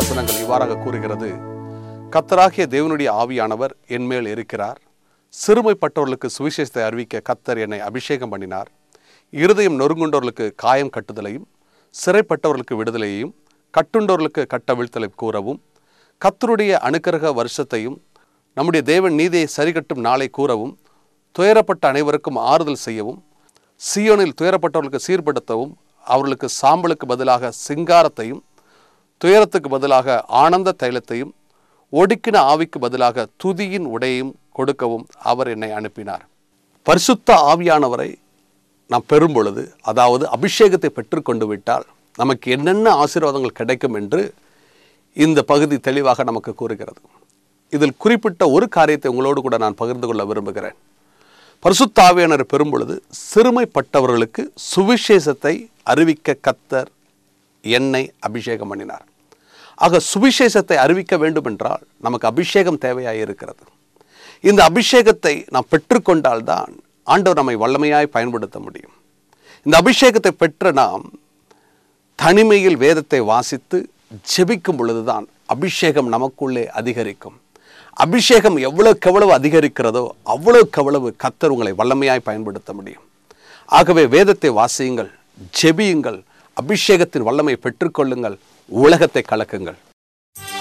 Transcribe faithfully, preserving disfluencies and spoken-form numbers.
வசனங்கள் இவ்வாறாக கூறுகிறது. கர்த்தராகிய தேவனுடைய ஆவியானவர் என்மேல் இருக்கிறார். சிறுமைப்பட்டவர்களுக்கு சுவிசேஷத்தை அறிவிக்க கர்த்தர் என்னை அபிஷேகம் பண்ணினார். இருதயம் நொறுங்குண்டவர்களுக்கு காயம் கட்டுதலையும், சிறைப்பட்டவர்களுக்கு விடுதலையையும், கட்டுண்டவர்களுக்கு கட்டவிழ்த்தலை கூறவும், கர்த்தருடைய அனுக்கிரக வருஷத்தையும் நம்முடைய தேவன் நீதியை சரிகட்டும் நாளை கூறவும், துயரப்பட்ட அனைவருக்கும் ஆறுதல் செய்யவும், சீயோனில் துயரப்பட்டவர்களுக்கு சீர்படுத்தவும், அவர்களுக்கு சாம்பலுக்கு பதிலாக சிங்காரத்தையும், துயரத்துக்கு பதிலாக ஆனந்த தைலத்தையும், ஒடுக்கின ஆவிக்கு பதிலாக துதியின் உடையையும் கொடுக்கவும் அவர் என்னை அனுப்பினார். பரிசுத்த ஆவியானவரை நாம் பெறும் பொழுது, அதாவது அபிஷேகத்தை பெற்றுக்கொண்டு விட்டால் நமக்கு என்னென்ன ஆசீர்வாதங்கள் கிடைக்கும் என்று இந்த பகுதி தெளிவாக நமக்கு கூறுகிறது. இதில் குறிப்பிட்ட ஒரு காரியத்தை உங்களோடு கூட நான் பகிர்ந்து கொள்ள விரும்புகிறேன். பரிசுத்த ஆவியானவரை பெறும் பொழுது சிறுமைப்பட்டவர்களுக்கு சுவிசேஷத்தை அறிவிக்க கர்த்தர் என்னை அபிஷேகம் பண்ணினார். ஆக சுவிசேஷத்தை அறிவிக்க வேண்டும் என்றால் நமக்கு அபிஷேகம் தேவையாக இருக்கிறது. இந்த அபிஷேகத்தை நாம் பெற்றுக்கொண்டால்தான் ஆண்டவர் நம்மை வல்லமையாய் பயன்படுத்த முடியும். இந்த அபிஷேகத்தை பெற்ற நாம் தனிமையில் வேதத்தை வாசித்து ஜெபிக்கும் பொழுதுதான் அபிஷேகம் நமக்குள்ளே அதிகரிக்கும். அபிஷேகம் எவ்வளவுக்கு எவ்வளவு அதிகரிக்கிறதோ அவ்வளவுக்கு எவ்வளவு கர்த்தர் உங்களை வல்லமையாய் பயன்படுத்த முடியும். ஆகவே வேதத்தை வாசியுங்கள், ஜெபியுங்கள், அபிஷேகத்தின் வல்லமை பெற்றுக்கொள்ளுங்கள், உலகத்தை கலக்குங்கள்.